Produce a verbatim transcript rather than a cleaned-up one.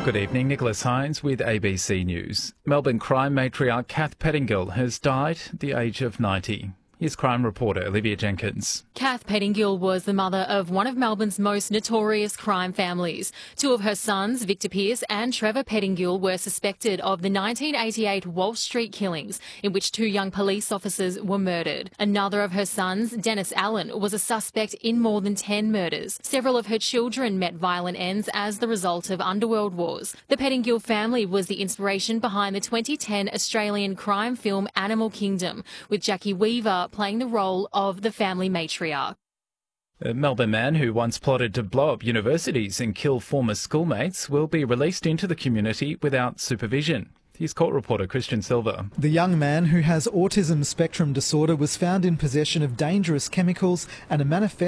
Good evening, Nicholas Hines with A B C News. Melbourne crime matriarch Kath Pettingill has died at the age of ninety. Here's crime reporter Olivia Jenkins. Kath Pettingill was the mother of one of Melbourne's most notorious crime families. Two of her sons, Victor Pearce and Trevor Pettingill, were suspected of the nineteen eighty-eight Walsh Street killings, in which two young police officers were murdered. Another of her sons, Dennis Allen, was a suspect in more than ten murders. Several of her children met violent ends as the result of underworld wars. The Pettingill family was the inspiration behind the twenty ten Australian crime film Animal Kingdom, with Jackie Weaver playing the role of the family matriarch. A Melbourne man who once plotted to blow up universities and kill former schoolmates will be released into the community without supervision. Here's court reporter Christian Silva. The young man, who has autism spectrum disorder, was found in possession of dangerous chemicals and a manifest